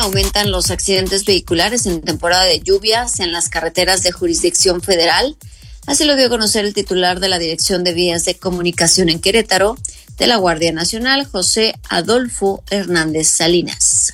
Aumentan los accidentes vehiculares en temporada de lluvias en las carreteras de jurisdicción federal. Así lo dio a conocer el titular de la Dirección de Vías de Comunicación en Querétaro de la Guardia Nacional, José Adolfo Hernández Salinas.